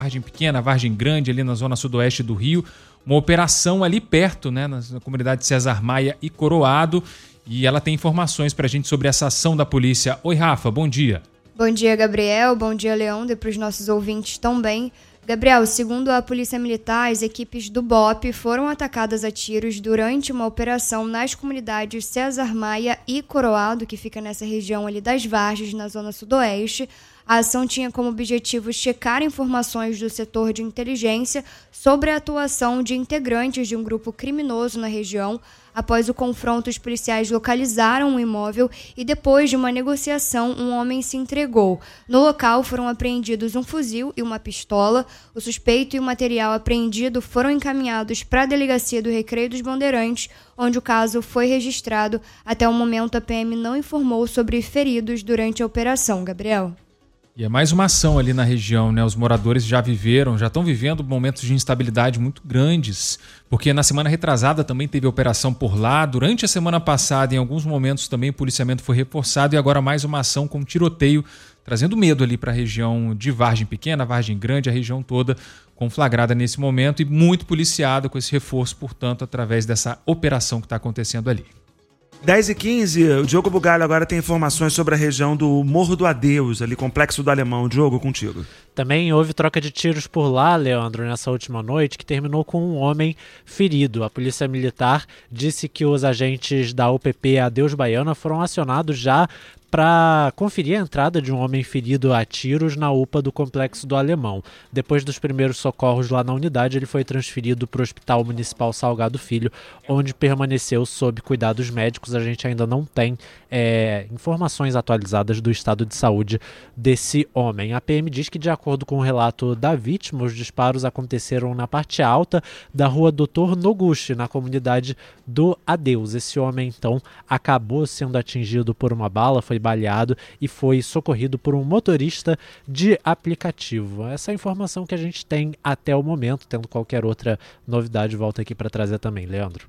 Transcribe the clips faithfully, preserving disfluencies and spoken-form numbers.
Vargem Pequena, Vargem Grande, ali na zona sudoeste do Rio. Uma operação ali perto, né, na, na comunidade César Maia e Coroado. E ela tem informações pra gente sobre essa ação da polícia. Oi, Rafa, bom dia. Bom dia, Gabriel. Bom dia, Leandro, e para os nossos ouvintes também. Gabriel, segundo a Polícia Militar, as equipes do B O P foram atacadas a tiros durante uma operação nas comunidades César Maia e Coroado, que fica nessa região ali das Vargens, na zona sudoeste. A ação tinha como objetivo checar informações do setor de inteligência sobre a atuação de integrantes de um grupo criminoso na região. Após o confronto, os policiais localizaram um imóvel e, depois de uma negociação, um homem se entregou. No local foram apreendidos um fuzil e uma pistola. O suspeito e o material apreendido foram encaminhados para a Delegacia do Recreio dos Bandeirantes, onde o caso foi registrado. Até o momento, a P M não informou sobre feridos durante a operação, Gabriel. E é mais uma ação ali na região, né? Os moradores já viveram, já estão vivendo momentos de instabilidade muito grandes, porque na semana retrasada também teve operação por lá, durante a semana passada, em alguns momentos também o policiamento foi reforçado e agora mais uma ação com tiroteio, trazendo medo ali para a região de Vargem Pequena, Vargem Grande, a região toda conflagrada nesse momento e muito policiada com esse reforço, portanto, através dessa operação que está acontecendo ali. dez e quinze, o Diogo Bugalho agora tem informações sobre a região do Morro do Adeus, ali, Complexo do Alemão. Diogo, contigo. Também houve troca de tiros por lá, Leandro, nessa última noite, que terminou com um homem ferido. A Polícia Militar disse que os agentes da U P P Adeus Baiana foram acionados já para conferir a entrada de um homem ferido a tiros na U P A do Complexo do Alemão. Depois dos primeiros socorros lá na unidade, ele foi transferido para o Hospital Municipal Salgado Filho, onde permaneceu sob cuidados médicos. A gente ainda não tem é, informações atualizadas do estado de saúde desse homem. A P M diz que, de acordo com o relato da vítima, os disparos aconteceram na parte alta da rua doutor Noguchi, na comunidade do Adeus. Esse homem, então, acabou sendo atingido por uma bala, foi baleado e foi socorrido por um motorista de aplicativo. Essa é a informação que a gente tem até o momento. Tendo qualquer outra novidade, volta aqui para trazer também, Leandro.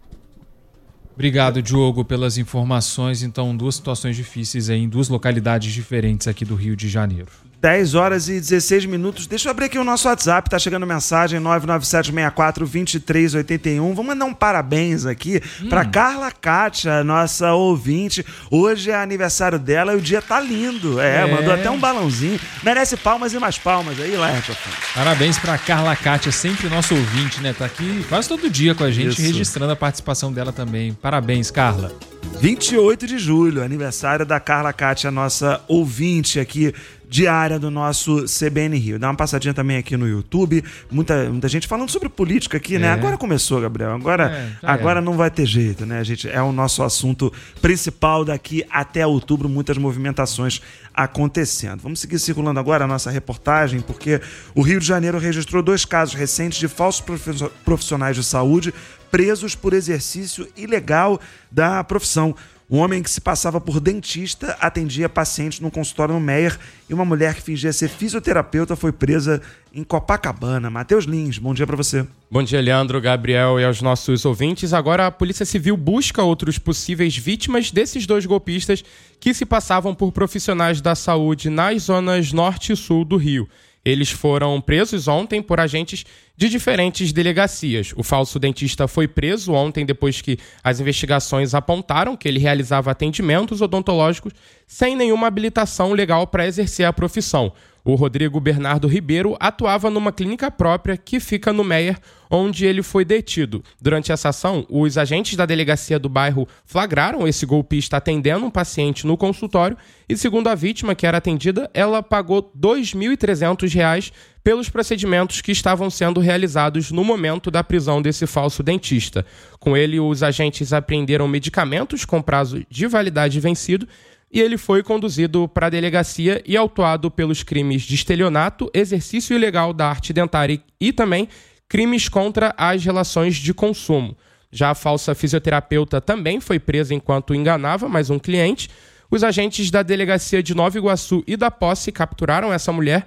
Obrigado, Diogo, pelas informações. Então, duas situações difíceis aí em duas localidades diferentes aqui do Rio de Janeiro. dez horas e dezesseis minutos. Deixa eu abrir aqui o nosso WhatsApp. Tá chegando mensagem nove nove sete seis quatro, dois três oito um. Vamos mandar um parabéns aqui hum. para Carla Kátia, nossa ouvinte. Hoje é aniversário dela e o dia tá lindo. É, é. Mandou até um balãozinho. Merece palmas e mais palmas aí, Laerte. Parabéns para Carla Kátia, sempre nosso ouvinte, né? Tá aqui quase todo dia com a gente, Isso. registrando a participação dela também. Parabéns, Carla. vinte e oito de julho, aniversário da Carla Kátia, nossa ouvinte aqui diária do nosso C B N Rio. Dá uma passadinha também aqui no YouTube, muita, muita gente falando sobre política aqui, né? É. Agora começou, Gabriel, agora, é, agora é. não vai ter jeito, né, gente? É o nosso assunto principal daqui até outubro, muitas movimentações acontecendo. Vamos seguir circulando agora a nossa reportagem, porque o Rio de Janeiro registrou dois casos recentes de falsos profissionais de saúde presos por exercício ilegal da profissão. Um homem que se passava por dentista atendia pacientes no consultório no Meier e uma mulher que fingia ser fisioterapeuta foi presa em Copacabana. Matheus Lins, bom dia para você. Bom dia, Leandro, Gabriel e aos nossos ouvintes. Agora a Polícia Civil busca outros possíveis vítimas desses dois golpistas que se passavam por profissionais da saúde nas zonas norte e sul do Rio. Eles foram presos ontem por agentes de diferentes delegacias. O falso dentista foi preso ontem depois que as investigações apontaram que ele realizava atendimentos odontológicos sem nenhuma habilitação legal para exercer a profissão. O Rodrigo Bernardo Ribeiro atuava numa clínica própria que fica no Meier, onde ele foi detido. Durante essa ação, os agentes da delegacia do bairro flagraram esse golpista atendendo um paciente no consultório e, segundo a vítima que era atendida, ela pagou dois mil e trezentos reais pelos procedimentos que estavam sendo realizados no momento da prisão desse falso dentista. Com ele, os agentes apreenderam medicamentos com prazo de validade vencido e ele foi conduzido para a delegacia e autuado pelos crimes de estelionato, exercício ilegal da arte dentária e também crimes contra as relações de consumo. Já a falsa fisioterapeuta também foi presa enquanto enganava mais um cliente. Os agentes da delegacia de Nova Iguaçu e da Posse capturaram essa mulher,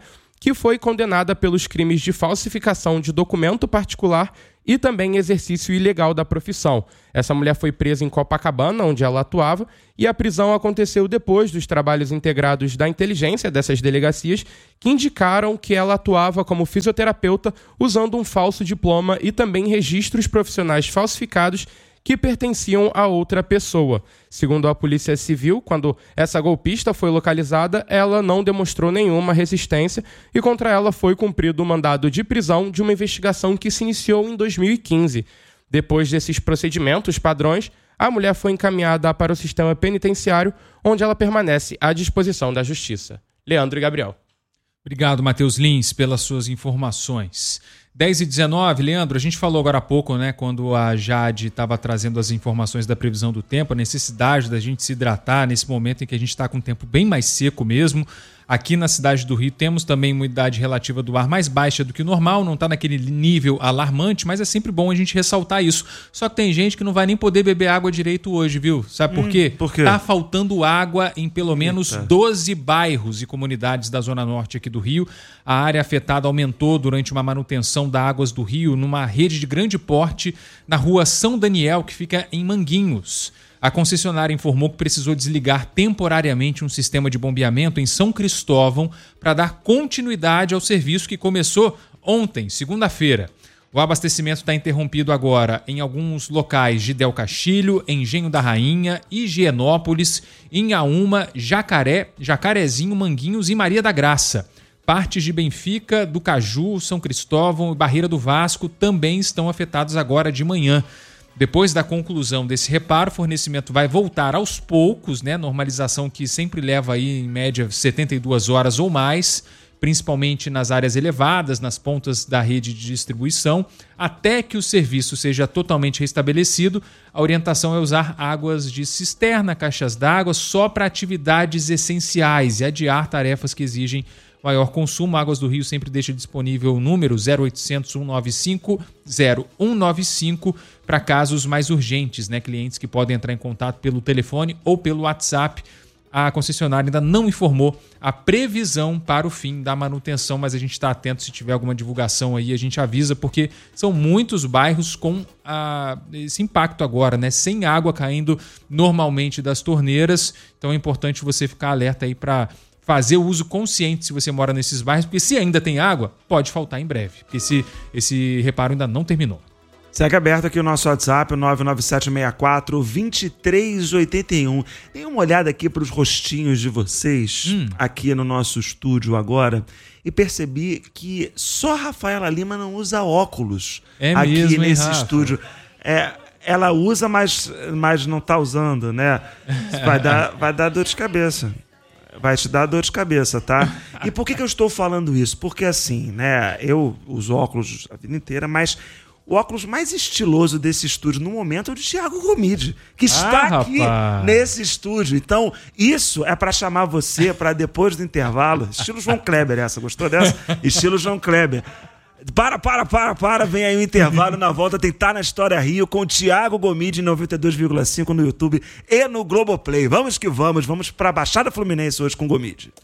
que foi condenada pelos crimes de falsificação de documento particular e também exercício ilegal da profissão. Essa mulher foi presa em Copacabana, onde ela atuava, e a prisão aconteceu depois dos trabalhos integrados da inteligência dessas delegacias, que indicaram que ela atuava como fisioterapeuta usando um falso diploma e também registros profissionais falsificados que pertenciam a outra pessoa. Segundo a Polícia Civil, quando essa golpista foi localizada, ela não demonstrou nenhuma resistência e contra ela foi cumprido o mandado de prisão de uma investigação que se iniciou em dois mil e quinze. Depois desses procedimentos padrões, a mulher foi encaminhada para o sistema penitenciário, onde ela permanece à disposição da Justiça. Leandro e Gabriel. Obrigado, Matheus Lins, pelas suas informações. dez e dezenove, Leandro, a gente falou agora há pouco, né, quando a Jade estava trazendo as informações da previsão do tempo, a necessidade da gente se hidratar nesse momento em que a gente está com o tempo bem mais seco mesmo. Aqui na cidade do Rio temos também uma umidade relativa do ar mais baixa do que o normal, não está naquele nível alarmante, mas é sempre bom a gente ressaltar isso. Só que tem gente que não vai nem poder beber água direito hoje, viu? Sabe por quê? Hum, por quê? Tá faltando água em pelo menos Eita. doze bairros e comunidades da Zona Norte aqui do Rio. A área afetada aumentou durante uma manutenção da Águas do Rio numa rede de grande porte na rua São Daniel, que fica em Manguinhos. A concessionária informou que precisou desligar temporariamente um sistema de bombeamento em São Cristóvão para dar continuidade ao serviço que começou ontem, segunda-feira. O abastecimento está interrompido agora em alguns locais de Del Castilho, Engenho da Rainha, Higienópolis, Inhaúma, Jacaré, Jacarezinho, Manguinhos e Maria da Graça. Partes de Benfica, do Caju, São Cristóvão e Barreira do Vasco também estão afetados agora de manhã. Depois da conclusão desse reparo, o fornecimento vai voltar aos poucos, né? Normalização que sempre leva aí, em média, setenta e duas horas ou mais, principalmente nas áreas elevadas, nas pontas da rede de distribuição, até que o serviço seja totalmente restabelecido. A orientação é usar águas de cisterna, caixas d'água, só para atividades essenciais e adiar tarefas que exigem maior consumo. Águas do Rio sempre deixa disponível o número zero oitocentos, cento e noventa e cinco, zero cento e noventa e cinco para casos mais urgentes, né? Clientes que podem entrar em contato pelo telefone ou pelo WhatsApp. A concessionária ainda não informou a previsão para o fim da manutenção, mas a gente está atento, se tiver alguma divulgação aí, a gente avisa, porque são muitos bairros com a, esse impacto agora, né? Sem água caindo normalmente das torneiras, então é importante você ficar alerta aí para fazer o uso consciente se você mora nesses bairros, porque se ainda tem água, pode faltar em breve, porque esse, esse reparo ainda não terminou. Segue aberto aqui o nosso WhatsApp, o nove nove sete seis quatro, dois três oito um. Dê uma olhada aqui para os rostinhos de vocês, hum. aqui no nosso estúdio agora, e percebi que só a Rafaela Lima não usa óculos é aqui mesmo, nesse hein, estúdio. É, ela usa, mas, mas não está usando, né? Vai dar, vai dar dor de cabeça. Vai te dar dor de cabeça, tá? E por que que eu estou falando isso? Porque assim, né? Eu uso óculos a vida inteira, mas o óculos mais estiloso desse estúdio no momento é o de Thiago Gomide, que está ah, aqui rapaz. nesse estúdio. Então, isso é para chamar você para depois do intervalo. Estilo João Kleber essa, gostou dessa? Estilo João Kleber. Para, para, para, para, vem aí o intervalo. Na volta tem Tá na História Rio com o Thiago Gomide em noventa e dois vírgula cinco no YouTube e no Globoplay. Vamos que vamos, vamos para a Baixada Fluminense hoje com o Gomide.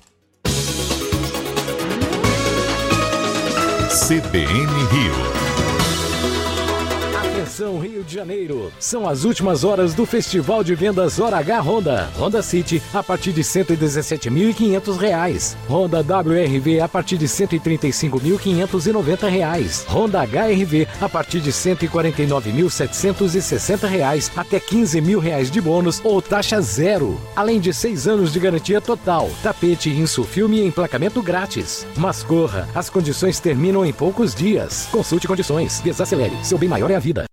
C B N Rio. Atenção Rio de Janeiro, são as últimas horas do Festival de Vendas Hora H Honda. Honda City a partir de cento e dezessete mil e quinhentos reais. Honda W R V a partir de cento e trinta e cinco mil quinhentos e noventa reais. Honda H R V a partir de cento e quarenta e nove mil setecentos e sessenta reais até quinze mil reais de bônus ou taxa zero. Além de seis anos de garantia total, tapete, insufilme e emplacamento grátis. Mas corra, as condições terminam em poucos dias. Consulte condições, desacelere, seu bem maior é a vida.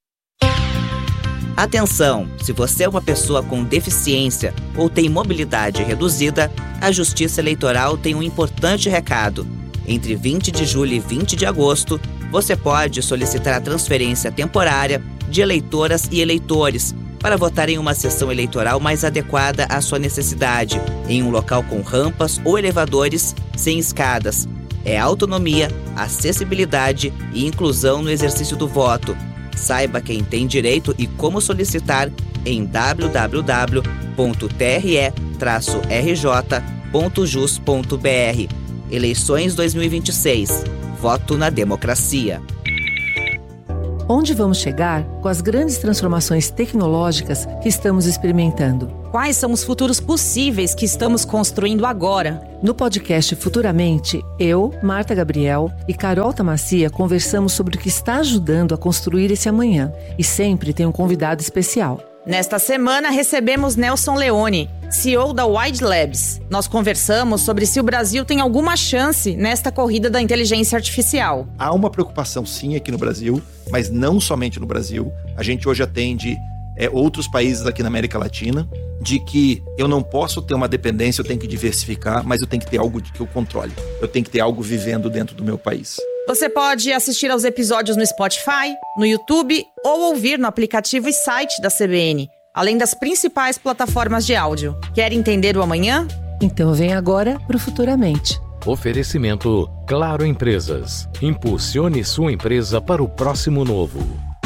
Atenção! Se você é uma pessoa com deficiência ou tem mobilidade reduzida, a Justiça Eleitoral tem um importante recado. Entre vinte de julho e vinte de agosto, você pode solicitar a transferência temporária de eleitoras e eleitores para votar em uma sessão eleitoral mais adequada à sua necessidade, em um local com rampas ou elevadores sem escadas. É autonomia, acessibilidade e inclusão no exercício do voto. Saiba quem tem direito e como solicitar em w w w ponto t r e traço r j ponto jus ponto b r. Eleições dois mil e vinte e seis. Voto na democracia. Onde vamos chegar com as grandes transformações tecnológicas que estamos experimentando? Quais são os futuros possíveis que estamos construindo agora? No podcast Futuramente, eu, Marta Gabriel e Carol Tamassia conversamos sobre o que está ajudando a construir esse amanhã. E sempre tem um convidado especial. Nesta semana, recebemos Nelson Leone, C E O da Wide Labs. Nós conversamos sobre se o Brasil tem alguma chance nesta corrida da inteligência artificial. Há uma preocupação, sim, aqui no Brasil, mas não somente no Brasil. A gente hoje atende é, outros países aqui na América Latina, de que eu não posso ter uma dependência, eu tenho que diversificar, mas eu tenho que ter algo de que eu controle. Eu tenho que ter algo vivendo dentro do meu país. Você pode assistir aos episódios no Spotify, no YouTube ou ouvir no aplicativo e site da C B N, além das principais plataformas de áudio. Quer entender o amanhã? Então vem agora pro Futuramente. Oferecimento Claro Empresas. Impulsione sua empresa para o próximo novo.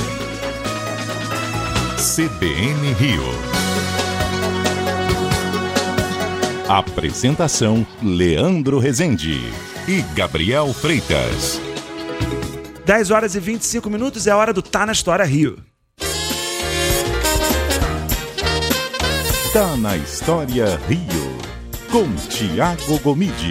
C B N Rio. Apresentação: Leandro Rezende e Gabriel Freitas. dez horas e vinte e cinco minutos é a hora do Tá na História Rio. Tá na História Rio, com Tiago Gomide.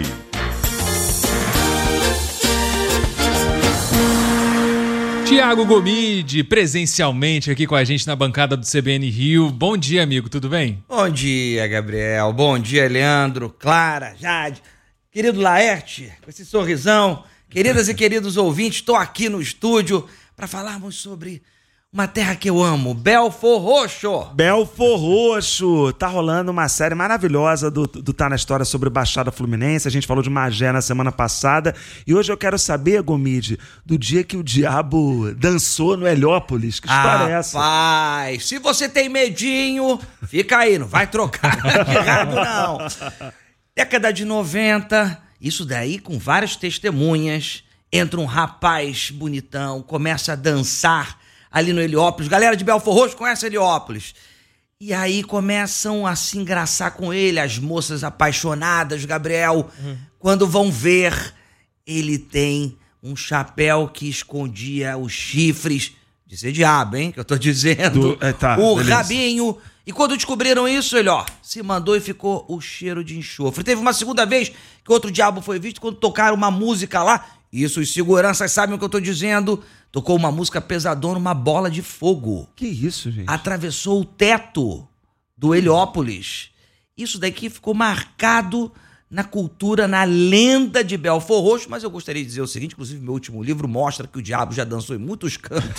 Tiago Gomide, presencialmente aqui com a gente na bancada do C B N Rio. Bom dia, amigo, tudo bem? Bom dia, Gabriel. Bom dia, Leandro, Clara, Jade. Querido Laerte, com esse sorrisão. Queridas e queridos ouvintes, estou aqui no estúdio para falarmos sobre uma terra que eu amo, Belfor Roxo. Belfor Roxo. Tá rolando uma série maravilhosa do, do Tá na História sobre Baixada Fluminense. A gente falou de Magé na semana passada. E hoje eu quero saber, Gomide, do dia que o diabo dançou no Heliópolis. Que história ah, é essa? Rapaz, se você tem medinho, fica aí, não vai trocar de rádio, não. Década de noventa, isso daí com várias testemunhas. Entra um rapaz bonitão, começa a dançar ali no Heliópolis. Galera de Belfor Roxo conhece Heliópolis. E aí começam a se engraçar com ele, as moças apaixonadas, Gabriel. Uhum. Quando vão ver, ele tem um chapéu que escondia os chifres de ser diabo, hein? Que eu tô dizendo. Do, é, tá, o beleza. rabinho. E quando descobriram isso, ele, ó, se mandou e ficou o cheiro de enxofre. Teve uma segunda vez que outro diabo foi visto quando tocaram uma música lá. Isso, os seguranças sabem o que eu tô dizendo. Tocou uma música pesadona, uma bola de fogo. Que isso, gente? Atravessou o teto do Heliópolis. Isso daqui ficou marcado na cultura, na lenda de Belfor Roxo. Mas eu gostaria de dizer o seguinte, inclusive meu último livro mostra que o diabo já dançou em muitos cantos.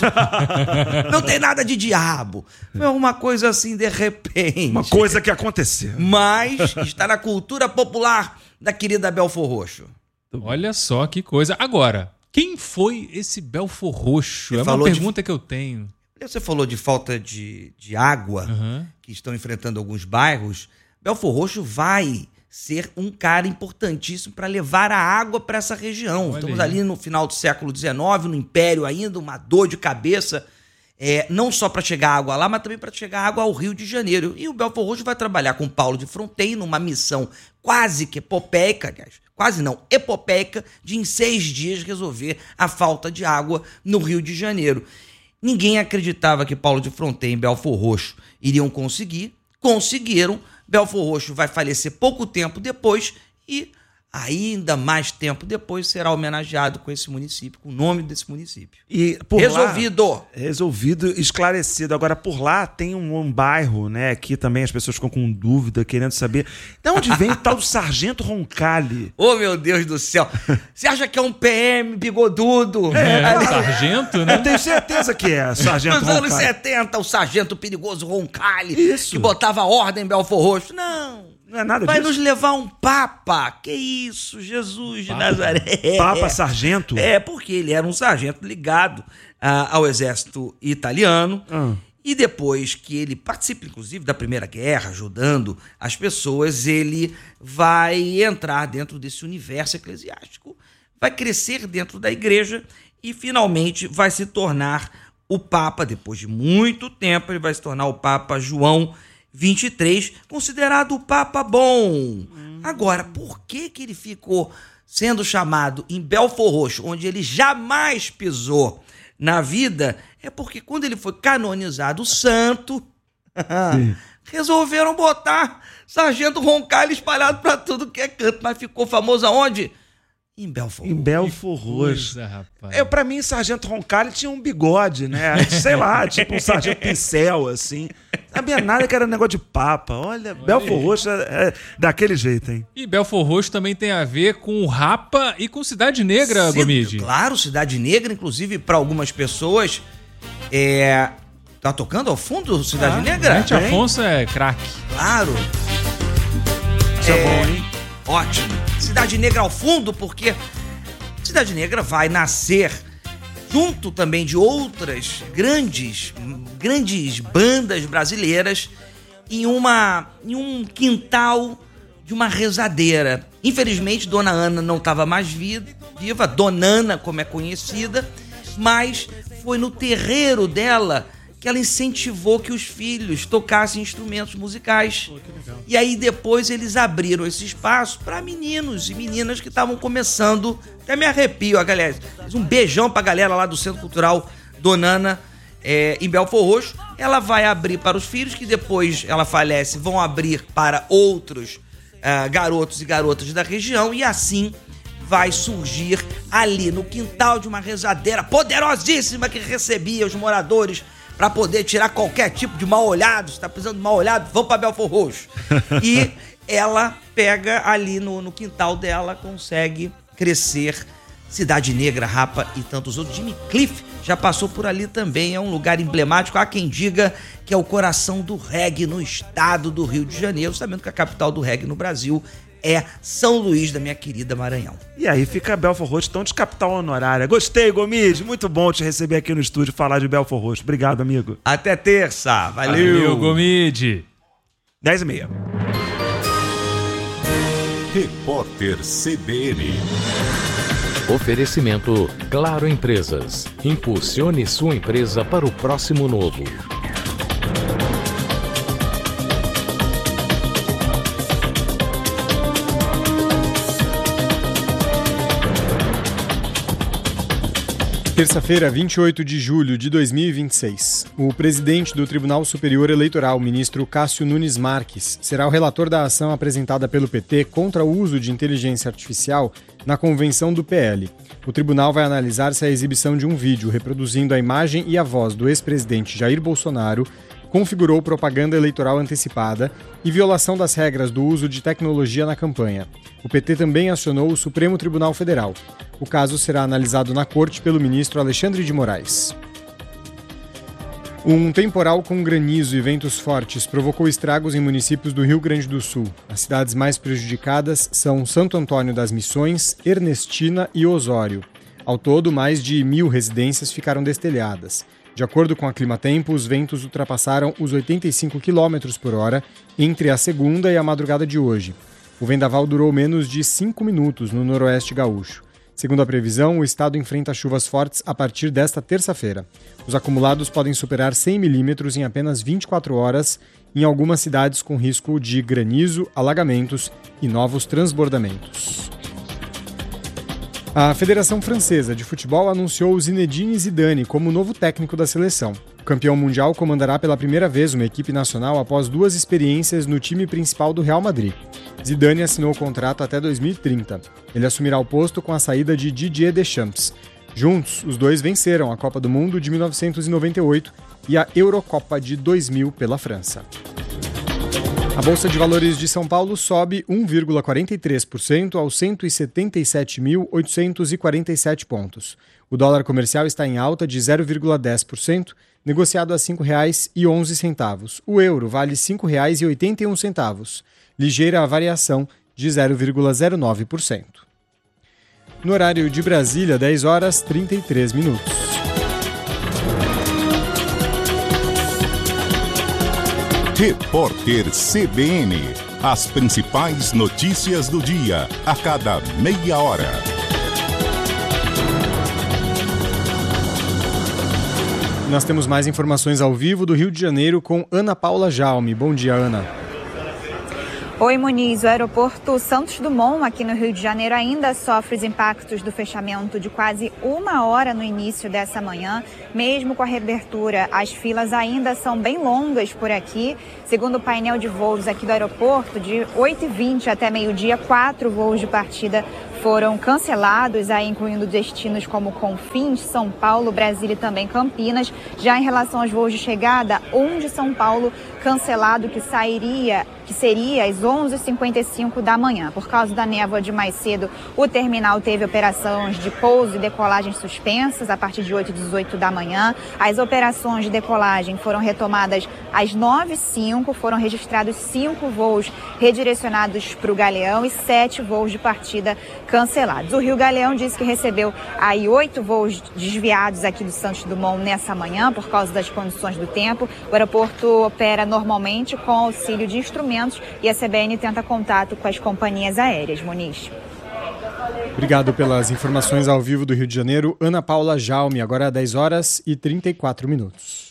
Não tem nada de diabo. Foi uma coisa assim, de repente. Uma coisa que aconteceu. Mas está na cultura popular da querida Belfor Roxo. Olha só que coisa. Agora, quem foi esse Belfor Roxo? Você é uma pergunta de... que eu tenho. Você falou de falta de, de água, uhum. que estão enfrentando alguns bairros. Belfor Roxo vai ser um cara importantíssimo para levar a água para essa região. Olha Estamos aí. ali no final do século dezenove, no Império ainda, uma dor de cabeça, é, não só para chegar água lá, mas também para chegar água ao Rio de Janeiro. E o Belfor Roxo vai trabalhar com Paulo de Fronten numa missão quase que epopeica, aliás, quase não, epopeica, de em seis dias resolver a falta de água no Rio de Janeiro. Ninguém acreditava que Paulo de Fronten e Belfor Roxo iriam conseguir, conseguiram. Belfor Roxo vai falecer pouco tempo depois e ainda mais tempo depois será homenageado com esse município, com o nome desse município. E por resolvido. Lá, resolvido, esclarecido. Agora, por lá tem um, um bairro, né, que também as pessoas ficam com dúvida, querendo saber de onde vem o tal do Sargento Roncalli. Oh, meu Deus do céu. Você acha que é um P M bigodudo? É, é sargento, né? Eu tenho certeza que é Sargento Nos Roncalli. Nos anos setenta, o Sargento perigoso Roncalli, Isso. que botava ordem em Belfor Roxo. Não. Não é nada Vai disso. nos levar um papa. Que isso, Jesus de Papa. Nazaré. Papa sargento? É, porque ele era um sargento ligado ah, ao exército italiano. Ah. E depois que ele participa, inclusive, da Primeira Guerra, ajudando as pessoas, ele vai entrar dentro desse universo eclesiástico, vai crescer dentro da igreja e, finalmente, vai se tornar o Papa. Depois de muito tempo, ele vai se tornar o Papa João vinte e três, considerado o Papa bom. Hum. Agora, por que que ele ficou sendo chamado em Belford Roxo, onde ele jamais pisou na vida, é porque quando ele foi canonizado santo, resolveram botar Sargento Roncalho espalhado pra tudo que é canto, mas ficou famoso aonde? Em Belford Roxo. Em Belford Roxo. Coisa, rapaz. É, pra mim, Sargento Roncalho tinha um bigode, né? Sei lá, tipo um Sargento Pincel, assim. Não sabia nada que era negócio de papa. Olha, Olha Belford Roxo é, é daquele jeito, hein? E Belford Roxo também tem a ver com o Rapa e com Cidade Negra, Gomide. Claro, Cidade Negra, inclusive para algumas pessoas, é... Tá tocando ao fundo Cidade ah, Negra? Gente, Afonso é craque. Claro. Isso é, é bom, hein? Ótimo. Cidade Negra ao fundo, porque Cidade Negra vai nascer junto também de outras grandes, grandes bandas brasileiras em, uma, em um quintal de uma rezadeira. Infelizmente, Dona Ana não estava mais viva, Dona Ana, como é conhecida, mas foi no terreiro dela que ela incentivou que os filhos tocassem instrumentos musicais. Pô, que legal. E aí depois eles abriram esse espaço para meninos e meninas que estavam começando. Até me arrepio, a galera. Um beijão pra galera lá do Centro Cultural Dona Ana, é, em Belford Roxo. Ela vai abrir para os filhos, que depois ela falece, vão abrir para outros uh, garotos e garotas da região, e assim vai surgir ali no quintal de uma rezadeira poderosíssima que recebia os moradores para poder tirar qualquer tipo de mal-olhado. Se tá precisando de mal-olhado, vão para Belford Roxo. E ela pega ali no, no quintal dela, consegue crescer. Cidade Negra, Rapa e tantos outros. Jimmy Cliff já passou por ali também, é um lugar emblemático. Há quem diga que é o coração do reggae no estado do Rio de Janeiro, sabendo que a capital do reggae no Brasil é São Luís da minha querida Maranhão. E aí fica Belford Roxo, tão de capital honorária. Gostei, Gomide, muito bom te receber aqui no estúdio e falar de Belford Roxo. Obrigado, amigo. Até terça, valeu. Valeu, Gomide. dez e meia. Repórter C B N. Oferecimento Claro Empresas. Impulsione sua empresa para o próximo novo. Terça-feira, vinte e oito de julho de dois mil e vinte e seis. O presidente do Tribunal Superior Eleitoral, ministro Cássio Nunes Marques, será o relator da ação apresentada pelo P T contra o uso de inteligência artificial na convenção do P L. O tribunal vai analisar se a exibição de um vídeo reproduzindo a imagem e a voz do ex-presidente Jair Bolsonaro configurou propaganda eleitoral antecipada e violação das regras do uso de tecnologia na campanha. O P T também acionou o Supremo Tribunal Federal. O caso será analisado na corte pelo ministro Alexandre de Moraes. Um temporal com granizo e ventos fortes provocou estragos em municípios do Rio Grande do Sul. As cidades mais prejudicadas são Santo Antônio das Missões, Ernestina e Osório. Ao todo, mais de mil residências ficaram destelhadas. De acordo com a Climatempo, os ventos ultrapassaram os oitenta e cinco quilômetros por hora entre a segunda e a madrugada de hoje. O vendaval durou menos de cinco minutos no noroeste gaúcho. Segundo a previsão, o estado enfrenta chuvas fortes a partir desta terça-feira. Os acumulados podem superar cem milímetros em apenas vinte e quatro horas, em algumas cidades com risco de granizo, alagamentos e novos transbordamentos. A Federação Francesa de Futebol anunciou Zinedine Zidane como novo técnico da seleção. O campeão mundial comandará pela primeira vez uma equipe nacional após duas experiências no time principal do Real Madrid. Zidane assinou o contrato até dois mil e trinta. Ele assumirá o posto com a saída de Didier Deschamps. Juntos, os dois venceram a Copa do Mundo de mil novecentos e noventa e oito e a Eurocopa de dois mil pela França. A Bolsa de Valores de São Paulo sobe um vírgula quarenta e três por cento aos cento e setenta e sete mil oitocentos e quarenta e sete pontos. O dólar comercial está em alta de zero vírgula dez por cento, negociado a cinco reais e onze centavos. O euro vale cinco reais e oitenta e um centavos, ligeira variação de zero vírgula zero nove por cento. No horário de Brasília, dez horas e trinta e três minutos. Repórter C B N. As principais notícias do dia, a cada meia hora. Nós temos mais informações ao vivo do Rio de Janeiro com Ana Paula Jaume. Bom dia, Ana. Oi, Muniz. O aeroporto Santos Dumont, aqui no Rio de Janeiro, ainda sofre os impactos do fechamento de quase uma hora no início dessa manhã. Mesmo com a reabertura, as filas ainda são bem longas por aqui. Segundo o painel de voos aqui do aeroporto, de oito e vinte até meio-dia, quatro voos de partida foram cancelados, aí incluindo destinos como Confins, São Paulo, Brasília e também Campinas. Já em relação aos voos de chegada, um de São Paulo cancelado, que sairia, que seria às onze e cinquenta e cinco da manhã. Por causa da névoa de mais cedo, o terminal teve operações de pouso e decolagem suspensas a partir de oito e dezoito da manhã. As operações de decolagem foram retomadas às nove e cinco, foram registrados cinco voos redirecionados para o Galeão e sete voos de partida cancelados. O Rio Galeão disse que recebeu aí oito voos desviados aqui do Santos Dumont nessa manhã por causa das condições do tempo. O aeroporto opera normalmente com auxílio de instrumentos e a C B N tenta contato com as companhias aéreas. Muniz. Obrigado pelas informações ao vivo do Rio de Janeiro. Ana Paula Jaume, agora é dez horas e trinta e quatro minutos.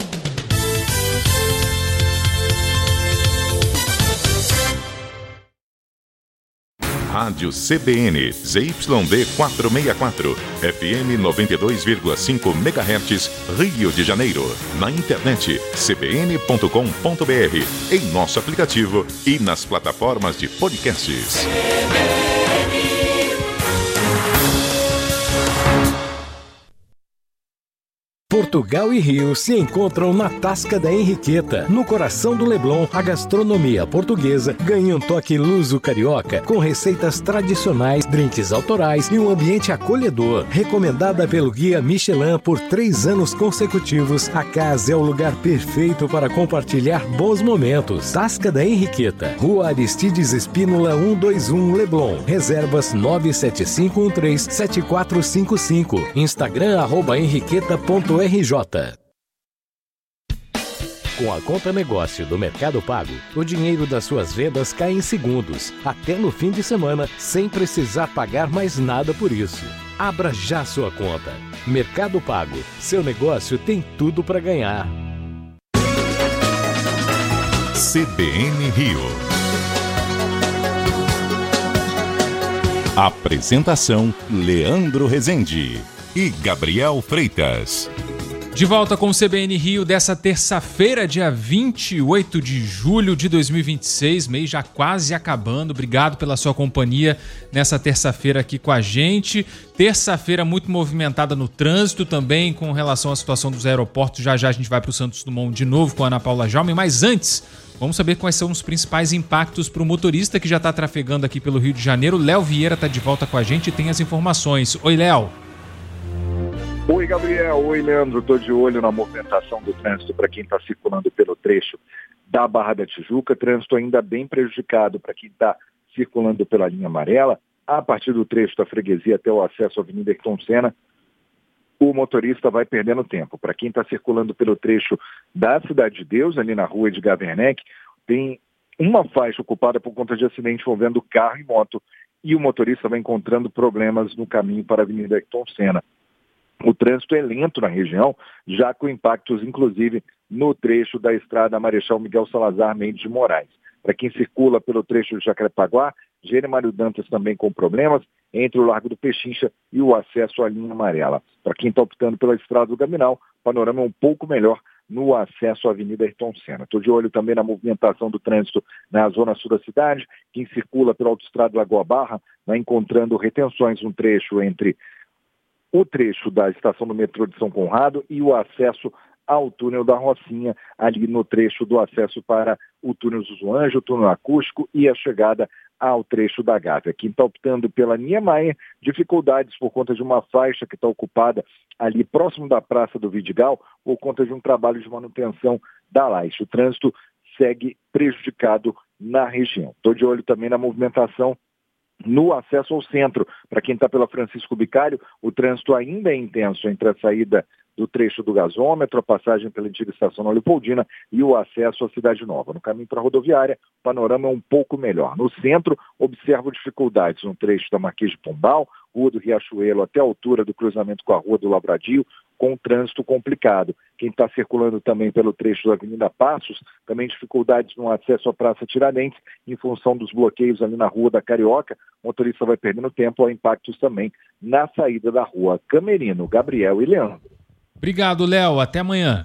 Rádio C B N, Z Y D quatrocentos e sessenta e quatro, F M noventa e dois vírgula cinco megahertz, Rio de Janeiro. Na internet, c b n ponto com ponto b r, em nosso aplicativo e nas plataformas de podcasts. Portugal e Rio se encontram na Tasca da Henriqueta. No coração do Leblon, a gastronomia portuguesa ganha um toque luso-carioca, com receitas tradicionais, drinks autorais e um ambiente acolhedor. Recomendada pelo Guia Michelin por três anos consecutivos, a casa é o lugar perfeito para compartilhar bons momentos. Tasca da Henriqueta, Rua Aristides Espínola cento e vinte e um, Leblon. Reservas nove sete cinco um três sete quatro cinco cinco. Instagram, arroba henriqueta ponto r j. Com a conta negócio do Mercado Pago, o dinheiro das suas vendas cai em segundos, até no fim de semana, sem precisar pagar mais nada por isso. Abra já sua conta. Mercado Pago, seu negócio tem tudo para ganhar. C B N Rio. Apresentação: Leandro Rezende e Gabriel Freitas. De volta com o C B N Rio dessa terça-feira, dia vinte e oito de julho de dois mil e vinte e seis, mês já quase acabando. Obrigado pela sua companhia nessa terça-feira aqui com a gente. Terça-feira muito movimentada no trânsito também com relação à situação dos aeroportos. Já já a gente vai para o Santos Dumont de novo com a Ana Paula Jaume, mas antes, vamos saber quais são os principais impactos para o motorista que já está trafegando aqui pelo Rio de Janeiro. Léo Vieira está de volta com a gente e tem as informações. Oi, Léo. Oi, Gabriel. Oi, Leandro. Estou de olho na movimentação do trânsito para quem está circulando pelo trecho da Barra da Tijuca. Trânsito ainda bem prejudicado para quem está circulando pela linha amarela. A partir do trecho da Freguesia até o acesso à Avenida Ayrton Senna, o motorista vai perdendo tempo. Para quem está circulando pelo trecho da Cidade de Deus, ali na rua Edgar Werneck, tem uma faixa ocupada por conta de acidente envolvendo carro e moto e o motorista vai encontrando problemas no caminho para a Avenida Ayrton Senna. O trânsito é lento na região, já com impactos, inclusive, no trecho da estrada Marechal Miguel Salazar Mendes de Moraes. Para quem circula pelo trecho de Jacarepaguá, Gênero Dantas também com problemas entre o Largo do Pechincha e o acesso à linha amarela. Para quem está optando pela estrada do Gaminal, o panorama é um pouco melhor no acesso à Avenida Ayrton Senna. Estou de olho também na movimentação do trânsito na zona sul da cidade. Quem circula pela autoestrada Lagoa Barra vai encontrando retenções no trecho entre o trecho da estação do metrô de São Conrado e o acesso ao túnel da Rocinha, ali no trecho do acesso para o túnel Zuzuanjo, o túnel acústico e a chegada ao trecho da Gávea. Quem está optando pela Niemeyer, dificuldades por conta de uma faixa que está ocupada ali próximo da Praça do Vidigal, por conta de um trabalho de manutenção da Laixe. O trânsito segue prejudicado na região. Estou de olho também na movimentação no acesso ao centro. Para quem está pela Francisco Bicalho, o trânsito ainda é intenso entre a saída do trecho do gasômetro, a passagem pela antiga estação na Leopoldina e o acesso à Cidade Nova. No caminho para a rodoviária, o panorama é um pouco melhor. No centro, observo dificuldades no trecho da Marquês de Pombal, Rua do Riachuelo até a altura do cruzamento com a Rua do Lavradio, com trânsito complicado. Quem está circulando também pelo trecho da Avenida Passos, também dificuldades no acesso à Praça Tiradentes, em função dos bloqueios ali na Rua da Carioca. O motorista vai perdendo tempo, há impactos também na saída da Rua Camerino. Gabriel e Leandro. Obrigado, Léo. Até amanhã.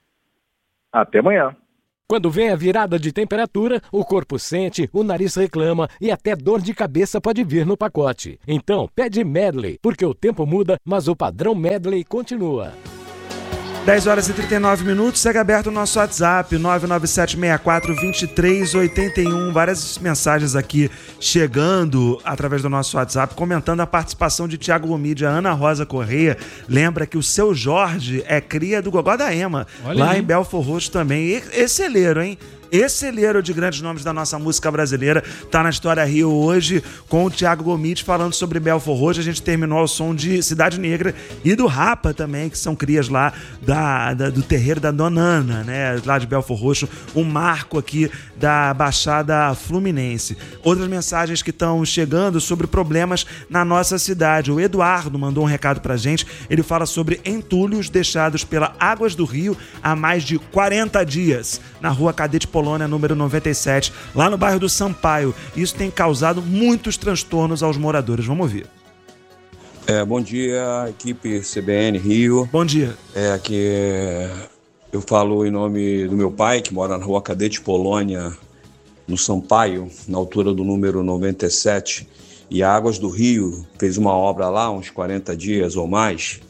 Até amanhã. Quando vem a virada de temperatura, o corpo sente, o nariz reclama e até dor de cabeça pode vir no pacote. Então, pede Medley, porque o tempo muda, mas o padrão Medley continua. dez horas e trinta e nove minutos, segue aberto o nosso WhatsApp, nove nove sete seis quatro dois três oito um. Várias mensagens aqui chegando através do nosso WhatsApp, comentando a participação de Thiago Gomide, a Ana Rosa Correia. Lembra que o seu Jorge é cria do Gogó da Ema, Olha lá aí. em Belfort Roxo também. Excelheiro, hein? Excelheiro de grandes nomes da nossa música brasileira. Tá na História Rio hoje com o Thiago Gomide falando sobre Belfort Roxo. A gente terminou ao som de Cidade Negra e do Rapa também, que são crias lá da, da, do terreiro da Dona Ana, né? Lá de Belfort Roxo, um marco aqui da Baixada Fluminense. Outras mensagens que estão chegando sobre problemas na nossa cidade. O Eduardo mandou um recado pra gente. Ele fala sobre entulhos deixados pela Águas do Rio há mais de quarenta dias na Rua Cadete Polônia, número noventa e sete, lá no bairro do Sampaio. Isso tem causado muitos transtornos aos moradores. Vamos ouvir. É, bom dia, equipe C B N Rio. Bom dia. É, aqui é, eu falo em nome do meu pai, que mora na Rua Cadete Polônia, no Sampaio, na altura do número noventa e sete. E a Águas do Rio fez uma obra lá, uns quarenta dias ou mais,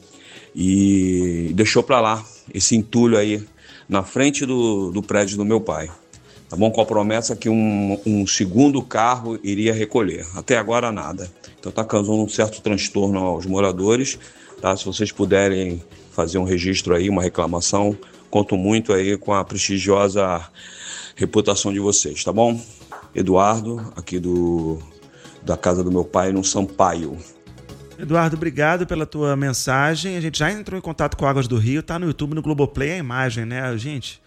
e deixou para lá esse entulho aí, na frente do, do prédio do meu pai, tá bom? Com a promessa que um, um segundo carro iria recolher. Até agora nada. Então tá causando um certo transtorno aos moradores, tá? Se vocês puderem fazer um registro aí, uma reclamação, conto muito aí com a prestigiosa reputação de vocês, tá bom? Eduardo, aqui do, da casa do meu pai, no Sampaio. Eduardo, obrigado pela tua mensagem. A gente já entrou em contato com Águas do Rio, tá no YouTube, no Globoplay a imagem, né? Gente,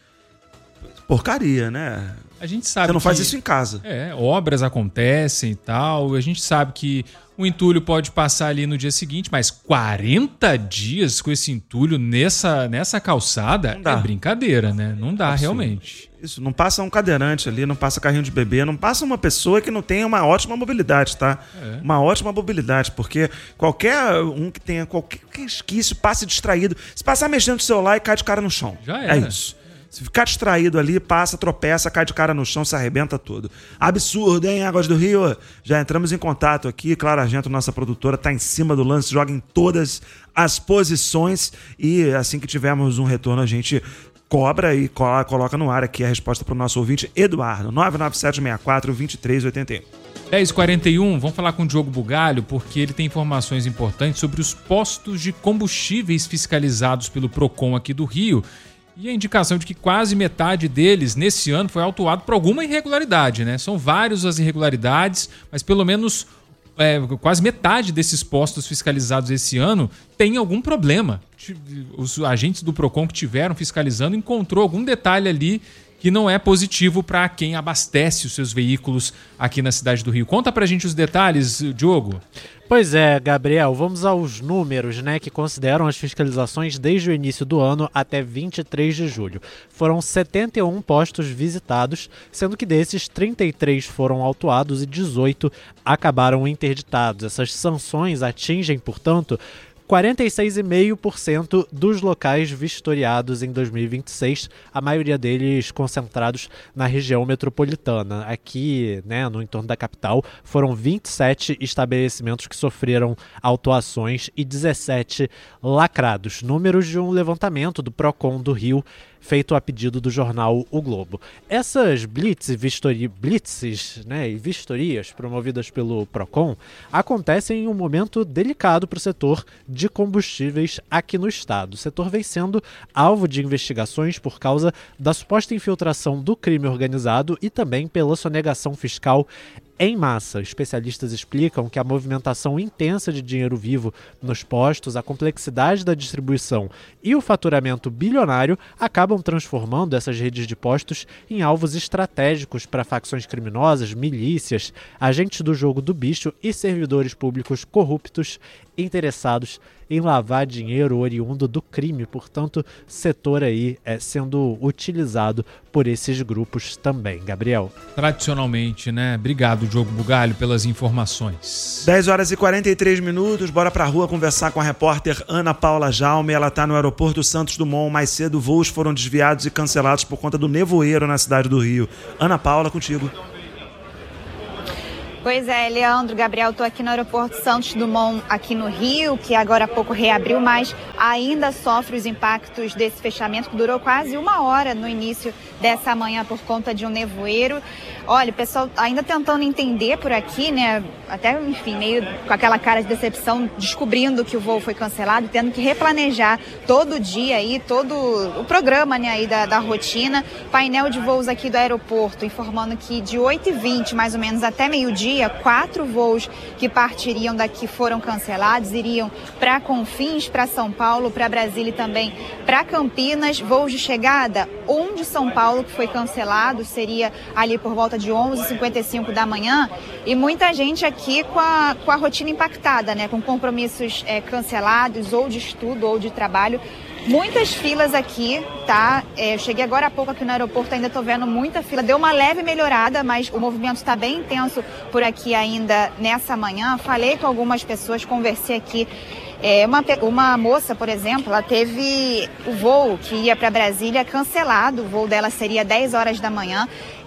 porcaria, né? A gente sabe Você não que, faz isso em casa. É, obras acontecem e tal. A gente sabe que o entulho pode passar ali no dia seguinte, mas quarenta dias com esse entulho nessa, nessa calçada é brincadeira, né? Não dá, Absurdo. realmente. Isso, não passa um cadeirante ali, não passa carrinho de bebê, não passa uma pessoa que não tenha uma ótima mobilidade, tá? É. Uma ótima mobilidade, porque qualquer um que tenha qualquer resquício, passe distraído, se passar mexendo no celular e cai de cara no chão. Já era. É isso. Se ficar distraído ali, passa, tropeça, cai de cara no chão, se arrebenta tudo. Absurdo, hein, Águas do Rio? Já entramos em contato aqui, Clara Argento, nossa produtora, tá em cima do lance, joga em todas as posições e assim que tivermos um retorno a gente cobra e coloca no ar aqui a resposta para o nosso ouvinte Eduardo, nove nove sete seis quatro dois três oito um. dez e quarenta e um, vamos falar com o Diogo Bugalho, porque ele tem informações importantes sobre os postos de combustíveis fiscalizados pelo Procon aqui do Rio. E a indicação de que quase metade deles, nesse ano, foi autuado por alguma irregularidade, né? São várias as irregularidades, mas pelo menos é, quase metade desses postos fiscalizados esse ano tem algum problema. Os agentes do Procon que tiveram fiscalizando encontrou algum detalhe ali que não é positivo para quem abastece os seus veículos aqui na cidade do Rio. Conta pra gente os detalhes, Diogo. Pois é, Gabriel, vamos aos números, né, que consideram as fiscalizações desde o início do ano até vinte e três de julho. Foram setenta e um postos visitados, sendo que desses trinta e três foram autuados e dezoito acabaram interditados. Essas sanções atingem, portanto, quarenta e seis vírgula cinco por cento dos locais vistoriados em dois mil e vinte e seis, a maioria deles concentrados na região metropolitana. Aqui, né, no entorno da capital, foram vinte e sete estabelecimentos que sofreram autuações e dezessete lacrados. Números de um levantamento do Procon do Rio, feito a pedido do jornal O Globo. Essas blitz e vistori... blitzes, né, e vistorias promovidas pelo Procon acontecem em um momento delicado para o setor de combustíveis aqui no estado. O setor vem sendo alvo de investigações por causa da suposta infiltração do crime organizado e também pela sonegação fiscal em massa. Especialistas explicam que a movimentação intensa de dinheiro vivo nos postos, a complexidade da distribuição e o faturamento bilionário acabam transformando essas redes de postos em alvos estratégicos para facções criminosas, milícias, agentes do jogo do bicho e servidores públicos corruptos interessados em lavar dinheiro oriundo do crime. Portanto, setor aí é sendo utilizado por esses grupos também. Gabriel. Tradicionalmente, né? Obrigado, Diogo Bugalho, pelas informações. dez horas e quarenta e três minutos, bora pra rua conversar com a repórter Ana Paula Jaume. Ela tá no aeroporto Santos Dumont. Mais cedo, voos foram desviados e cancelados por conta do nevoeiro na cidade do Rio. Ana Paula, contigo. Pois é, Leandro, Gabriel, estou aqui no aeroporto Santos Dumont, aqui no Rio, que agora há pouco reabriu, mas ainda sofre os impactos desse fechamento, que durou quase uma hora no início dessa manhã por conta de um nevoeiro. Olha, o pessoal ainda tentando entender por aqui, né, até, enfim, meio com aquela cara de decepção, descobrindo que o voo foi cancelado, tendo que replanejar todo dia aí, todo o programa, né, aí da, da rotina. Painel de voos aqui do aeroporto informando que de oito e vinte, mais ou menos, até meio-dia, quatro voos que partiriam daqui foram cancelados, iriam para Confins, para São Paulo, para Brasília e também para Campinas. Voos de chegada, um de São Paulo que foi cancelado, seria ali por volta de onze e cinquenta e cinco da manhã, e muita gente aqui com a, com a rotina impactada, né, com compromissos é, cancelados, ou de estudo ou de trabalho. Muitas filas aqui, tá? É, eu cheguei agora há pouco aqui no aeroporto, ainda tô vendo muita fila. Deu uma leve melhorada, mas o movimento está bem intenso por aqui ainda nessa manhã. Falei com algumas pessoas, conversei aqui. É, uma, uma moça, por exemplo, ela teve o voo que ia para Brasília cancelado. O voo dela seria dez horas da manhã.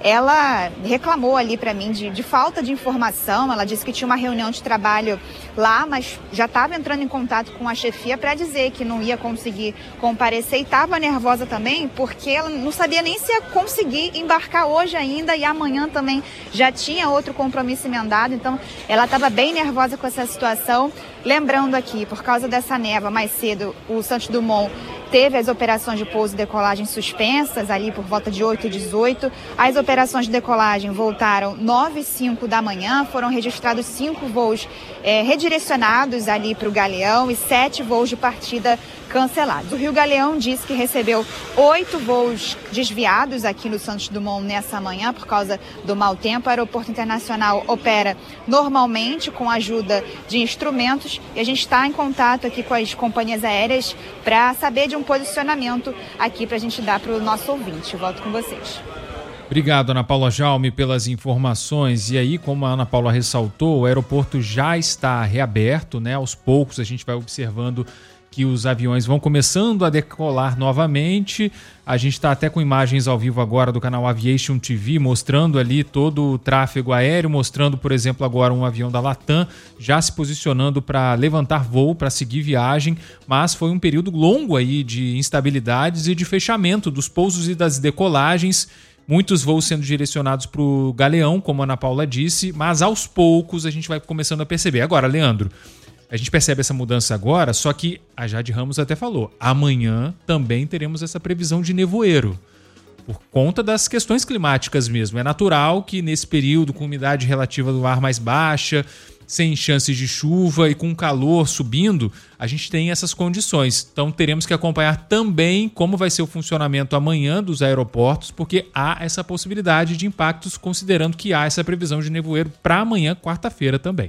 Ela reclamou ali para mim de, de falta de informação. Ela disse que tinha uma reunião de trabalho lá, mas já estava entrando em contato com a chefia para dizer que não ia conseguir comparecer. E estava nervosa também porque ela não sabia nem se ia conseguir embarcar hoje ainda, e amanhã também já tinha outro compromisso emendado. Então ela estava bem nervosa com essa situação. Lembrando aqui, por causa dessa névoa, mais cedo o Santos Dumont teve as operações de pouso e decolagem suspensas ali por volta de oito e dezoito. As operações de decolagem voltaram nove e cinco da manhã. Foram registrados cinco voos é, redirecionados ali para o Galeão e sete voos de partida cancelados. O Rio Galeão disse que recebeu oito voos desviados aqui no Santos Dumont nessa manhã por causa do mau tempo. O aeroporto internacional opera normalmente com a ajuda de instrumentos e a gente está em contato aqui com as companhias aéreas para saber de um posicionamento aqui para a gente dar para o nosso ouvinte. Eu volto com vocês. Obrigado, Ana Paula Jaume, pelas informações. E aí, como a Ana Paula ressaltou, o aeroporto já está reaberto, né? Aos poucos a gente vai observando que os aviões vão começando a decolar novamente. A gente está até com imagens ao vivo agora do canal Aviation T V, mostrando ali todo o tráfego aéreo, mostrando, por exemplo, agora um avião da Latam já se posicionando para levantar voo, para seguir viagem, mas foi um período longo aí de instabilidades e de fechamento dos pousos e das decolagens. Muitos voos sendo direcionados para o Galeão, como a Ana Paula disse, mas aos poucos a gente vai começando a perceber. Agora, Leandro, a gente percebe essa mudança agora, só que a Jade Ramos até falou, amanhã também teremos essa previsão de nevoeiro, por conta das questões climáticas mesmo. É natural que nesse período, com umidade relativa do ar mais baixa, sem chances de chuva e com calor subindo, a gente tem essas condições. Então teremos que acompanhar também como vai ser o funcionamento amanhã dos aeroportos, porque há essa possibilidade de impactos, considerando que há essa previsão de nevoeiro para amanhã, quarta-feira também.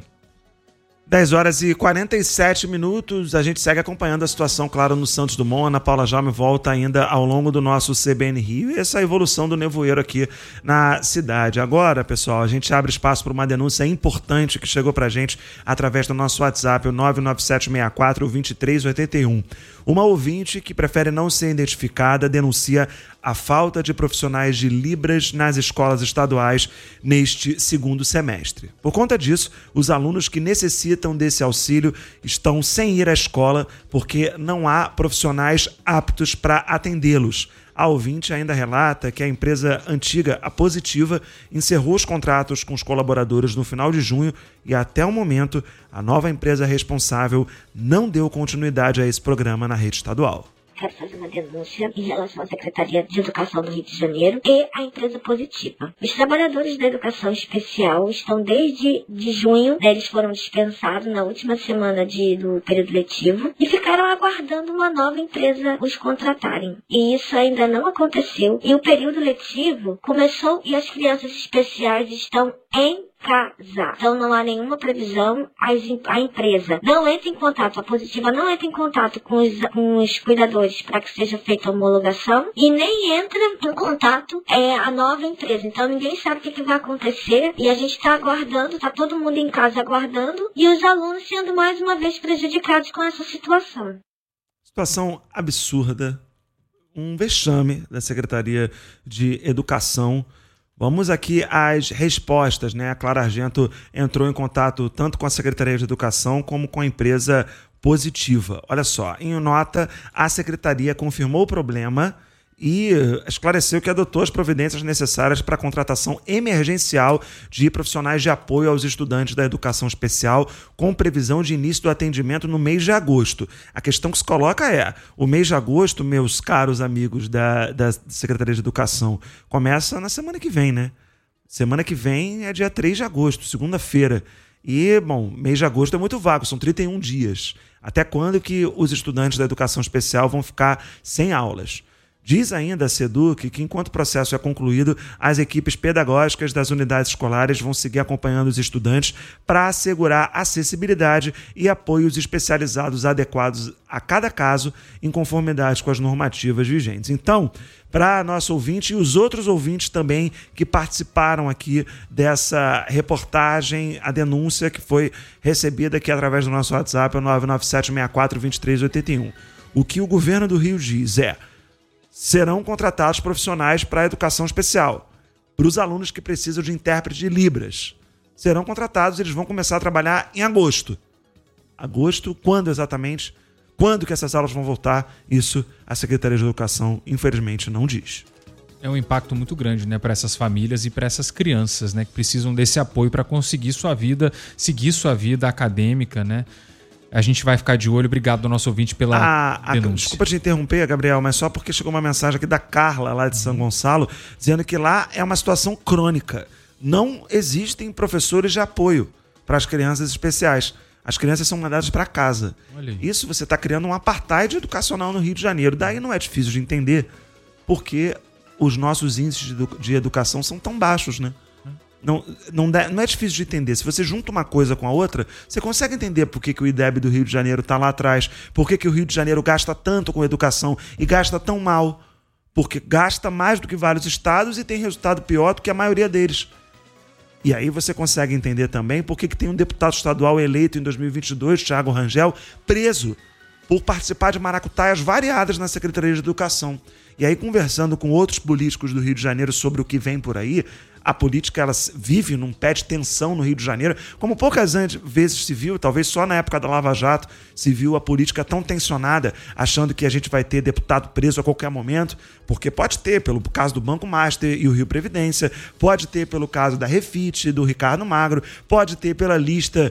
dez horas e quarenta e sete minutos, a gente segue acompanhando a situação, claro, no Santos Dumont. Ana Paula Jaume volta ainda ao longo do nosso C B N Rio e essa evolução do nevoeiro aqui na cidade. Agora, pessoal, a gente abre espaço para uma denúncia importante que chegou pra gente através do nosso WhatsApp, o nove nove sete seis quatro dois três oito um. Uma ouvinte que prefere não ser identificada denuncia a falta de profissionais de Libras nas escolas estaduais neste segundo semestre. Por conta disso, os alunos que necessitam desse auxílio estão sem ir à escola porque não há profissionais aptos para atendê-los. A ouvinte ainda relata que a empresa antiga, a Positiva, encerrou os contratos com os colaboradores no final de junho e até o momento a nova empresa responsável não deu continuidade a esse programa na rede estadual. quero fazer uma denúncia em relação à Secretaria de Educação do Rio de Janeiro e à empresa Positiva. Os trabalhadores da educação especial estão desde de junho, né, eles foram dispensados na última semana de, do período letivo e ficaram aguardando uma nova empresa os contratarem. E isso ainda não aconteceu. E o período letivo começou e as crianças especiais estão em casa. Então não há nenhuma previsão, a empresa não entra em contato, a Positiva não entra em contato com os, com os cuidadores para que seja feita a homologação e nem entra em contato é, a nova empresa. Então ninguém sabe o que, que vai acontecer e a gente está aguardando, está todo mundo em casa aguardando e os alunos sendo mais uma vez prejudicados com essa situação. Situação absurda, um vexame da Secretaria de Educação. Vamos aqui às respostas, né? A Clara Argento entrou em contato tanto com a Secretaria de Educação como com a empresa Positiva. Olha só, em nota, a Secretaria confirmou o problema e esclareceu que adotou as providências necessárias para a contratação emergencial de profissionais de apoio aos estudantes da educação especial, com previsão de início do atendimento no mês de agosto. A questão que se coloca é, o mês de agosto, meus caros amigos da, da Secretaria de Educação, começa na semana que vem, né? Semana que vem é dia três de agosto, segunda-feira. E, bom, mês de agosto é muito vago, são trinta e um dias. Até quando que os estudantes da educação especial vão ficar sem aulas? Diz ainda a SEDUC que, enquanto o processo é concluído, as equipes pedagógicas das unidades escolares vão seguir acompanhando os estudantes para assegurar acessibilidade e apoios especializados adequados a cada caso, em conformidade com as normativas vigentes. Então, para nosso ouvinte e os outros ouvintes também que participaram aqui dessa reportagem, a denúncia que foi recebida aqui através do nosso WhatsApp, é o nove nove sete seis quatro dois três oito um. O que o governo do Rio diz é: serão contratados profissionais para a educação especial, para os alunos que precisam de intérprete de Libras. Serão contratados, eles vão começar a trabalhar em agosto. Agosto, quando exatamente? Quando que essas aulas vão voltar? Isso a Secretaria de Educação, infelizmente, não diz. É um impacto muito grande, né, para essas famílias e para essas crianças, né, que precisam desse apoio para conseguir sua vida, seguir sua vida acadêmica, né? A gente vai ficar de olho. Obrigado ao nosso ouvinte pela ah, denúncia. Desculpa te interromper, Gabriel, mas só porque chegou uma mensagem aqui da Carla, lá de São Gonçalo, dizendo que lá é uma situação crônica. Não existem professores de apoio para as crianças especiais. As crianças são mandadas para casa. Isso você está criando um apartheid educacional no Rio de Janeiro. Daí não é difícil de entender porque os nossos índices de educação são tão baixos, né? Não, não, dá, não é difícil de entender. Se você junta uma coisa com a outra, você consegue entender por que, que o I D E B do Rio de Janeiro está lá atrás, por que, que o Rio de Janeiro gasta tanto com educação e gasta tão mal. Porque gasta mais do que vários estados e tem resultado pior do que a maioria deles. E aí você consegue entender também por que, que tem um deputado estadual eleito em dois mil e vinte e dois, Thiago Rangel, preso por participar de maracutaias variadas na Secretaria de Educação. E aí, conversando com outros políticos do Rio de Janeiro sobre o que vem por aí, a política ela vive num pé de tensão no Rio de Janeiro, como poucas vezes se viu, talvez só na época da Lava Jato, se viu a política tão tensionada, achando que a gente vai ter deputado preso a qualquer momento, porque pode ter, pelo caso do Banco Master e o Rio Previdência, pode ter pelo caso da Refit, do Ricardo Magro, pode ter pela lista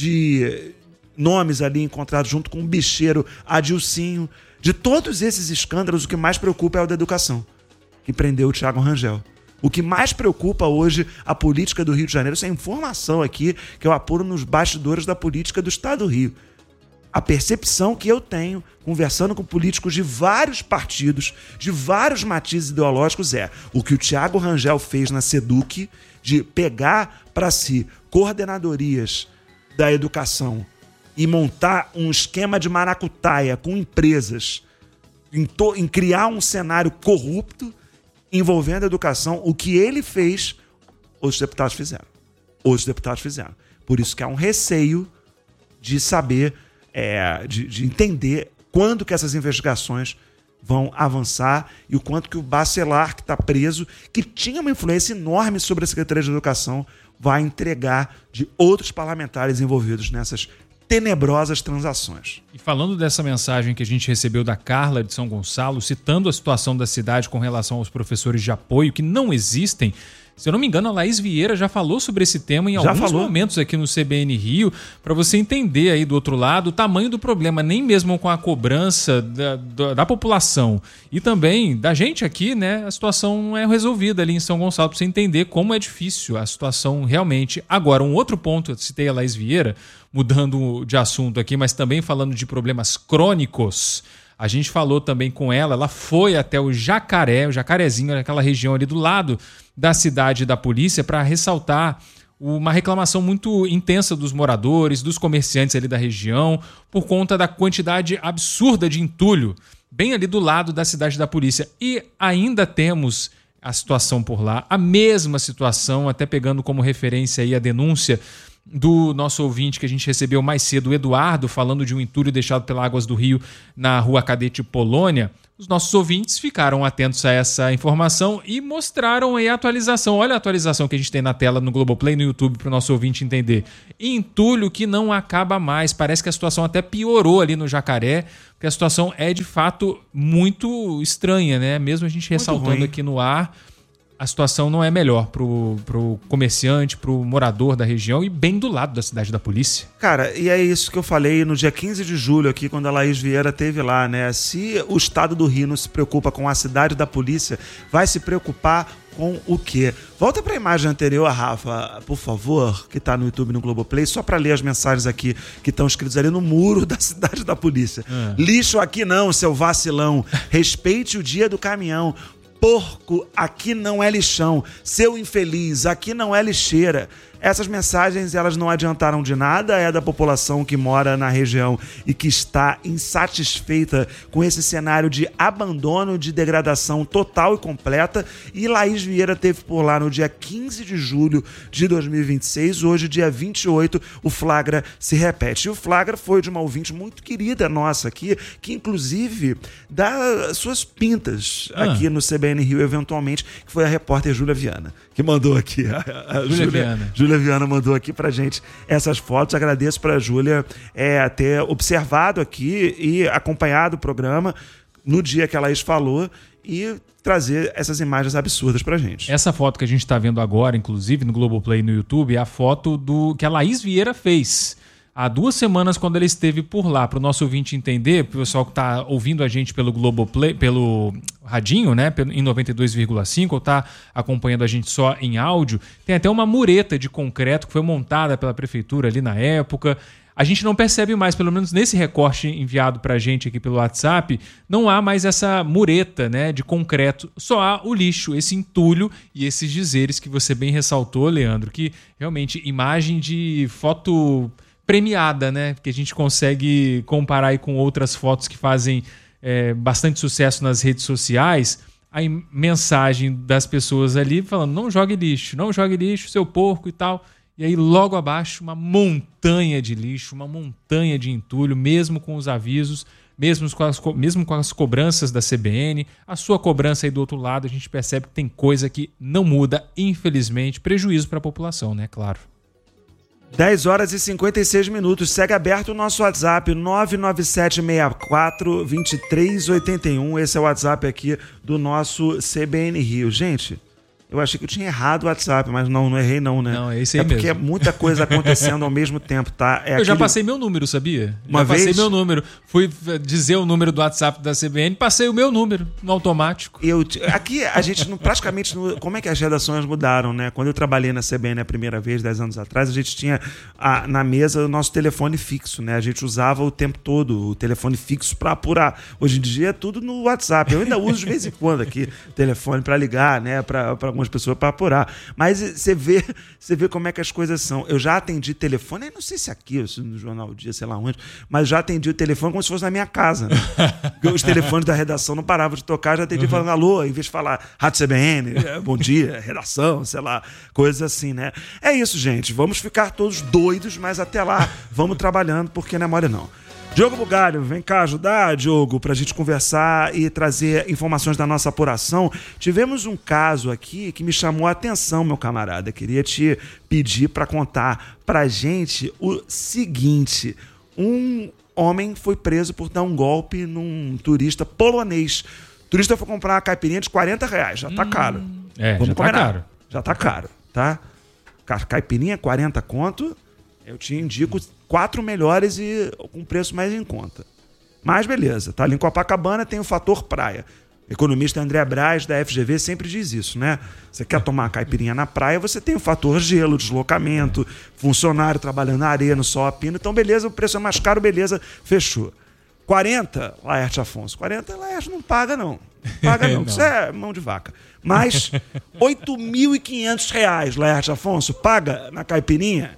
de nomes ali encontrados junto com o bicheiro Adilcinho. De todos esses escândalos, o que mais preocupa é o da educação, que prendeu o Thiago Rangel. O que mais preocupa hoje a política do Rio de Janeiro, essa informação aqui que eu apuro nos bastidores da política do Estado do Rio. A percepção que eu tenho, conversando com políticos de vários partidos, de vários matizes ideológicos, é o que o Thiago Rangel fez na SEDUC, de pegar para si coordenadorias da educação e montar um esquema de maracutaia com empresas, em, to- em criar um cenário corrupto envolvendo a educação. O que ele fez, os deputados fizeram. Os deputados fizeram. Por isso que há um receio de saber, é, de, de entender quando que essas investigações vão avançar e o quanto que o Bacelar, que está preso, que tinha uma influência enorme sobre a Secretaria de Educação, vai entregar de outros parlamentares envolvidos nessas tenebrosas transações. E falando dessa mensagem que a gente recebeu da Carla de São Gonçalo, citando a situação da cidade com relação aos professores de apoio que não existem, Se eu não me engano, a Laís Vieira já falou sobre esse tema em Já alguns falou. momentos aqui no C B N Rio, para você entender aí do outro lado o tamanho do problema, nem mesmo com a cobrança da, da, da população e também da gente aqui, né? A situação não é resolvida ali em São Gonçalo, para você entender como é difícil a situação realmente. Agora, um outro ponto, eu citei a Laís Vieira, mudando de assunto aqui, mas também falando de problemas crônicos. A gente falou também com ela, ela foi até o Jacaré, o Jacarezinho, naquela região ali do lado da cidade da polícia, para ressaltar uma reclamação muito intensa dos moradores, dos comerciantes ali da região, por conta da quantidade absurda de entulho, bem ali do lado da cidade da polícia. E ainda temos a situação por lá, a mesma situação, até pegando como referência aí a denúncia do nosso ouvinte que a gente recebeu mais cedo, o Eduardo, falando de um entulho deixado pelas águas do rio na Rua Cadete Polônia. Os nossos ouvintes ficaram atentos a essa informação e mostraram aí a atualização. Olha a atualização que a gente tem na tela no Globoplay, no YouTube, para o nosso ouvinte entender. Entulho que não acaba mais. Parece que a situação até piorou ali no Jacaré, porque a situação é de fato muito estranha, né? Mesmo a gente ressaltando ruim. aqui no ar, a situação não é melhor pro, pro comerciante, pro morador da região e bem do lado da cidade da polícia. Cara, e é isso que eu falei no dia quinze de julho aqui, quando a Laís Vieira teve lá, né? Se o estado do Rio não se preocupa com a cidade da polícia, vai se preocupar com o quê? Volta para a imagem anterior, Rafa, por favor, que tá no YouTube, no Globoplay, só para ler as mensagens aqui que estão escritas ali no muro da cidade da polícia. É. Lixo aqui não, seu vacilão. Respeite o dia do caminhão. Porco, aqui não é lixão. Seu infeliz, aqui não é lixeira. Essas mensagens, elas não adiantaram de nada, é da população que mora na região e que está insatisfeita com esse cenário de abandono, de degradação total e completa. E Laís Vieira teve por lá no dia quinze de julho de dois mil e vinte e seis, hoje, dia vinte e oito, o flagra se repete. E o flagra foi de uma ouvinte muito querida nossa aqui, que inclusive dá suas pintas Ah. aqui no C B N Rio, eventualmente, que foi a repórter Júlia Viana, que mandou aqui. A, a Júlia Viana. Júlia Viana mandou aqui pra gente essas fotos. Agradeço pra Júlia é, ter observado aqui e acompanhado o programa no dia que a Laís falou e trazer essas imagens absurdas pra gente. Essa foto que a gente está vendo agora, inclusive, no Globoplay e no YouTube, é a foto do que a Laís Vieira fez há duas semanas, quando ela esteve por lá. Para o nosso ouvinte entender, para o pessoal que está ouvindo a gente pelo Globoplay, pelo radinho, né, em noventa e dois vírgula cinco, ou está acompanhando a gente só em áudio, tem até uma mureta de concreto que foi montada pela prefeitura ali na época. A gente não percebe mais, pelo menos nesse recorte enviado para a gente aqui pelo WhatsApp, não há mais essa mureta, né, de concreto, só há o lixo, esse entulho e esses dizeres que você bem ressaltou, Leandro, que realmente imagem de foto premiada, né, que a gente consegue comparar aí com outras fotos que fazem é, bastante sucesso nas redes sociais. A mensagem das pessoas ali falando: não jogue lixo, não jogue lixo, seu porco e tal. E aí logo abaixo uma montanha de lixo, uma montanha de entulho, mesmo com os avisos, mesmo com as, mesmo com as cobranças da C B N, a sua cobrança aí do outro lado, a gente percebe que tem coisa que não muda, infelizmente, prejuízo para a população, né, claro. dez horas e cinquenta e seis minutos. Segue aberto o nosso WhatsApp, nove nove sete seis quatro, dois três oito um. Esse é o WhatsApp aqui do nosso C B N Rio. Gente, eu achei que eu tinha errado o WhatsApp, mas não, não errei não, né? Não, é esse aí É porque mesmo. é muita coisa acontecendo ao mesmo tempo, tá? É eu já aquele- passei meu número, sabia? Uma já passei vez? meu número. Fui dizer o número do WhatsApp da C B N, passei o meu número no automático. Eu, aqui a gente não, praticamente, não- como é que as redações mudaram, né? Quando eu trabalhei na C B N a primeira vez, dez anos atrás, a gente tinha a- na mesa o nosso telefone fixo, né? A gente usava o tempo todo o telefone fixo para apurar. Hoje em dia é tudo no WhatsApp. Eu ainda uso de vez em quando aqui o telefone para ligar, né? Para algumas pessoas para apurar. Mas você vê, você vê como é que as coisas são. Eu já atendi telefone, eu não sei se aqui, ou se no Jornal Dia, sei lá onde, mas já atendi o telefone como se fosse na minha casa. Né? Porque os telefones da redação não paravam de tocar, já atendi Uhum. falando alô, em vez de falar Rádio C B N, eh, bom dia, redação, sei lá, coisas assim, né? É isso, gente. Vamos ficar todos doidos, mas até lá vamos trabalhando, porque não é mole não. Diogo Bugalho, vem cá ajudar, Diogo, pra gente conversar e trazer informações da nossa apuração. Tivemos um caso aqui que me chamou a atenção, meu camarada. Queria te pedir pra contar pra gente o seguinte: um homem foi preso por dar um golpe num turista polonês. O turista foi comprar uma caipirinha de quarenta reais, já tá caro. É, Vamos já tá combinar. caro. já tá caro, tá? Caipirinha, quarenta conto, eu te indico quatro melhores e com preço mais em conta. Mas beleza, tá ali em Copacabana, tem o fator praia. O economista André Braz, da F G V, sempre diz isso, né? Você quer tomar uma caipirinha na praia, você tem o fator gelo, deslocamento, funcionário trabalhando na areia, no sol a pino. Então, beleza, o preço é mais caro, beleza, fechou. quarenta, Laerte Afonso. quarenta, Laerte não paga, não. Paga não, não. Isso é mão de vaca. Mas oito mil e quinhentos reais, Laerte Afonso, paga na caipirinha?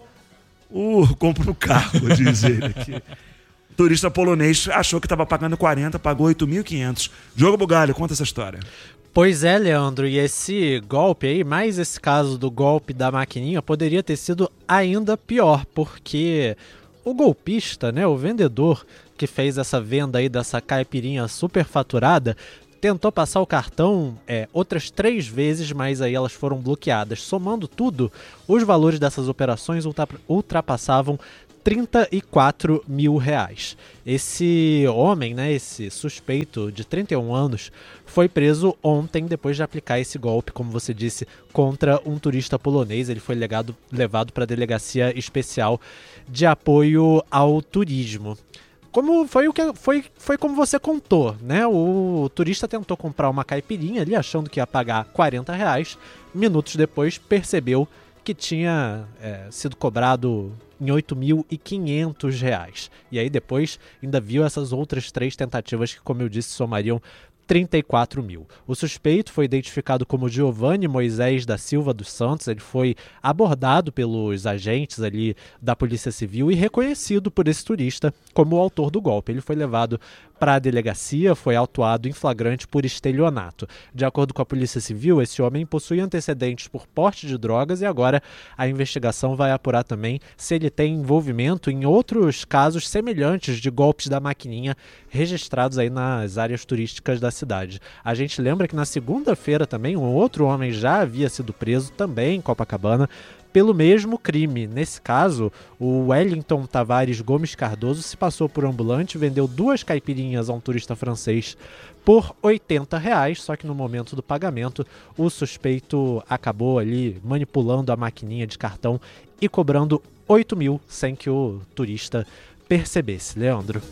Uh, compra o carro, diz ele aqui. O turista polonês achou que estava pagando quarenta, pagou oito mil e quinhentos. Diogo Bugalho, conta essa história. Pois é, Leandro, e esse golpe aí, mais esse caso do golpe da maquininha, poderia ter sido ainda pior, porque o golpista, né, o vendedor que fez essa venda aí dessa caipirinha superfaturada, tentou passar o cartão é, outras três vezes, mas aí elas foram bloqueadas. Somando tudo, os valores dessas operações ultra- ultrapassavam trinta e quatro mil reais. Esse homem, né, esse suspeito de trinta e um anos, foi preso ontem depois de aplicar esse golpe, como você disse, contra um turista polonês. Ele foi legado, levado para a Delegacia Especial de Apoio ao Turismo. Como foi o que foi, foi como você contou, né? O turista tentou comprar uma caipirinha ali, achando que ia pagar quarenta reais. Minutos depois percebeu que tinha é, sido cobrado em oito mil e quinhentos reais. E aí depois ainda viu essas outras três tentativas que, como eu disse, somariam trinta e quatro mil. O suspeito foi identificado como Giovanni Moisés da Silva dos Santos. Ele foi abordado pelos agentes ali da Polícia Civil e reconhecido por esse turista como o autor do golpe. Ele foi levado para a delegacia, foi autuado em flagrante por estelionato. De acordo com a Polícia Civil, esse homem possui antecedentes por porte de drogas e agora a investigação vai apurar também se ele tem envolvimento em outros casos semelhantes de golpes da maquininha registrados aí nas áreas turísticas da cidade. A gente lembra que na segunda-feira também um outro homem já havia sido preso, também em Copacabana, pelo mesmo crime. Nesse caso, o Wellington Tavares Gomes Cardoso se passou por ambulante, vendeu duas caipirinhas a um turista francês por oitenta reais, só que no momento do pagamento o suspeito acabou ali manipulando a maquininha de cartão e cobrando oito mil sem que o turista percebesse. Leandro.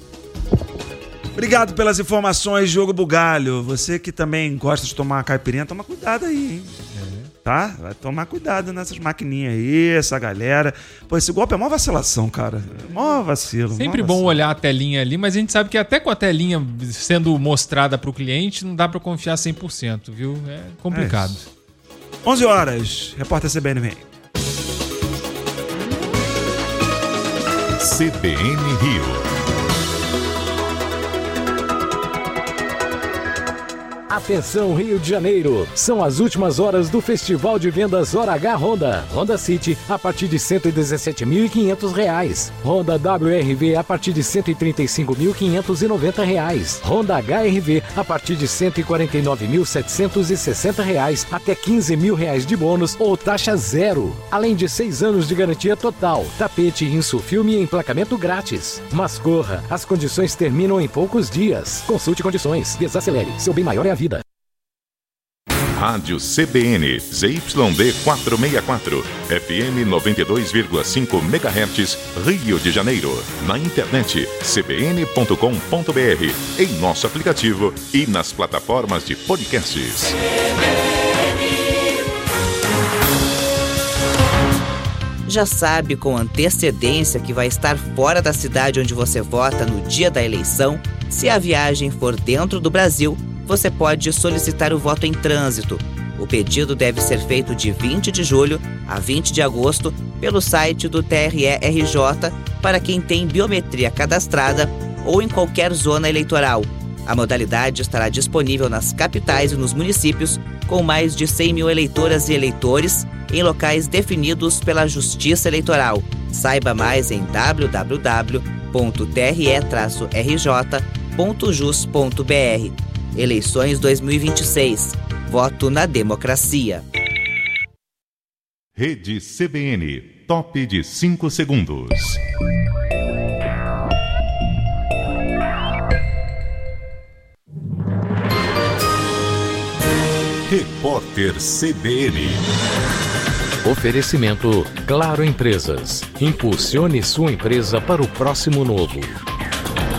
Obrigado pelas informações, Diogo Bugalho. Você que também gosta de tomar uma caipirinha, toma cuidado aí, hein? Tá? Vai tomar cuidado nessas maquininhas aí, essa galera. Pô, esse golpe é mó vacilação, cara. Mó vacilo. Sempre mó bom vacilo. olhar a telinha ali, mas a gente sabe que até com a telinha sendo mostrada pro cliente, não dá pra confiar cem por cento, viu? É complicado. É onze horas, repórter C B N vem. C B N Rio. Atenção Rio de Janeiro, são as últimas horas do Festival de Vendas Hora H Honda. Honda City a partir de cento e dezessete mil e quinhentos reais. Honda W R V a partir de cento e trinta e cinco mil quinhentos e noventa reais. Honda H R V a partir de cento e quarenta e nove mil setecentos e sessenta reais até quinze mil reais de bônus ou taxa zero. Além de seis anos de garantia total, tapete, insufilme e emplacamento grátis. Mas corra, as condições terminam em poucos dias. Consulte condições, desacelere, seu bem maior é a vida. Rádio C B N, Z Y D quatrocentos e sessenta e quatro, F M noventa e dois vírgula cinco megahertz, Rio de Janeiro. Na internet, c b n ponto com ponto b r, em nosso aplicativo e nas plataformas de podcasts. Já sabe com antecedência que vai estar fora da cidade onde você vota no dia da eleição? Se a viagem for dentro do Brasil, você pode solicitar o voto em trânsito. O pedido deve ser feito de vinte de julho a vinte de agosto pelo site do T R E R J para quem tem biometria cadastrada ou em qualquer zona eleitoral. A modalidade estará disponível nas capitais e nos municípios com mais de cem mil eleitoras e eleitores em locais definidos pela Justiça Eleitoral. Saiba mais em w w w ponto t r e r j ponto jus ponto b r. Eleições dois mil e vinte e seis. Voto na democracia. Rede C B N, top de cinco segundos. Repórter C B N. Oferecimento Claro Empresas. Impulsione sua empresa para o próximo novo.